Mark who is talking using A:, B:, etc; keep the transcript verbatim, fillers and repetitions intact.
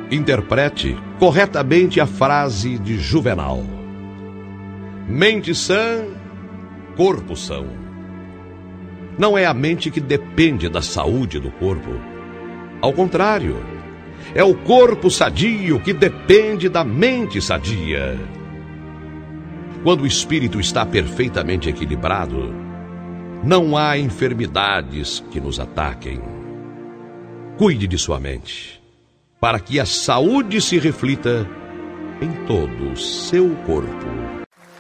A: Interprete corretamente a frase de Juvenal: mente sã, corpo são. Não é a mente que depende da saúde do corpo. Ao contrário, é o corpo sadio que depende da mente sadia. Quando o espírito está perfeitamente equilibrado, não há enfermidades que nos ataquem. Cuide de sua mente, para que a saúde se reflita em todo o seu corpo.